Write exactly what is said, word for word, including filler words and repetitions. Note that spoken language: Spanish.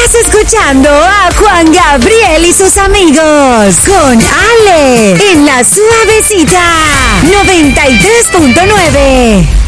escuchando a Juan Gabriel y sus amigos con Ale en La Suavecita noventa y tres punto nueve.